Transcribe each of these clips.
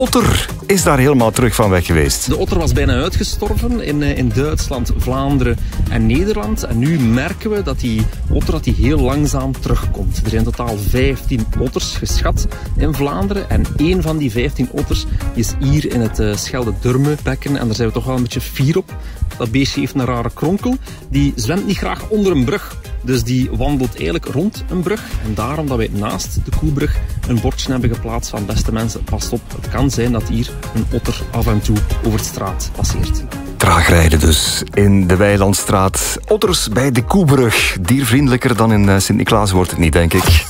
otter is daar helemaal terug van weg geweest. De otter was bijna uitgestorven in Duitsland, Vlaanderen en Nederland. En nu merken we dat die otter heel langzaam terugkomt. Er zijn in totaal 15 otters geschat in Vlaanderen. En één van die 15 otters is hier in het Schelde-Durme-bekken. En daar zijn we toch wel een beetje fier op. Dat beestje heeft een rare kronkel. Die zwemt niet graag onder een brug. Dus die wandelt eigenlijk rond een brug. En daarom dat wij naast de Koebrug een bordje hebben geplaatst van beste mensen, pas op. Het kan zijn dat hier een otter af en toe over de straat passeert. Traag rijden dus in de Weilandstraat. Otters bij de Koebrug. Diervriendelijker dan in Sint-Niklaas wordt het niet, denk ik.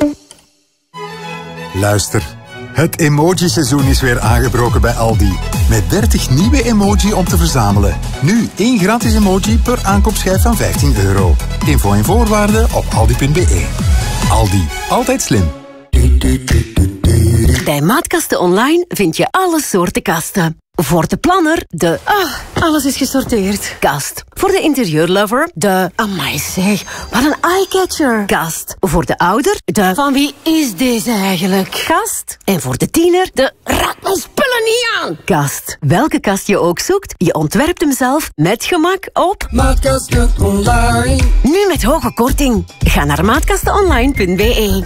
Luister. Het emoji-seizoen is weer aangebroken bij Aldi. Met 30 nieuwe emoji om te verzamelen. Nu 1 gratis emoji per aankoopschijf van €15. Info en voorwaarden op aldi.be. Aldi, altijd slim. Bij Maatkasten Online vind je alle soorten kasten. Voor de planner, de... alles is gesorteerd. Kast. Voor de interieurlover, de... Amai zeg, wat een eyecatcher. Kast. Voor de ouder, de... Van wie is deze eigenlijk? Kast. En voor de tiener, de... Raak mijn spullen niet aan. Kast. Welke kast je ook zoekt, je ontwerpt hem zelf met gemak op... Maatkasten Online. Nu met hoge korting. Ga naar maatkastenonline.be.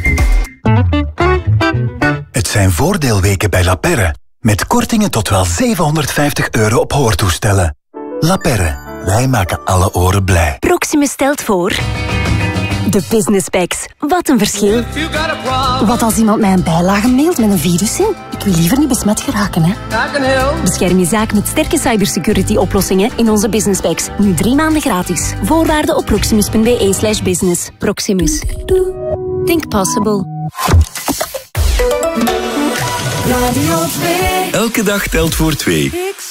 Het zijn voordeelweken bij La Perre. Met kortingen tot wel €750 op hoortoestellen. La Perre, wij maken alle oren blij. Proximus stelt voor... De Business Packs. Wat een verschil. Wat als iemand mij een bijlage mailt met een virus in? Ik wil liever niet besmet geraken, hè. Bescherm je zaak met sterke cybersecurity oplossingen in onze Business Packs. Nu 3 maanden gratis. Voorwaarden op proximus.be/business. Proximus. Think possible. Elke dag telt voor 2.